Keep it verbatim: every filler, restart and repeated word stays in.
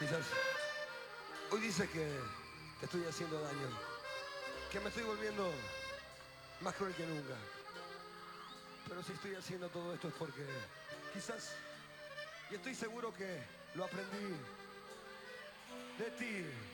Quizás hoy dices que te estoy haciendo daño, que me estoy volviendo más cruel que nunca. Pero si estoy haciendo todo esto es porque quizás, y estoy seguro que lo aprendí de ti.